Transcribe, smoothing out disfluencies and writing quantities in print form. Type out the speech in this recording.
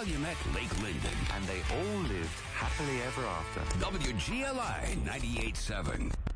Calumet, Lake Linden. And they all lived happily ever after. WGLI 98.7.